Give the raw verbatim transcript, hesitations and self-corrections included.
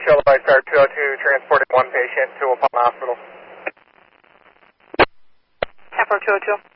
Charlie White Star two oh two, transporting one patient to Waupun Hospital. Airport two oh two.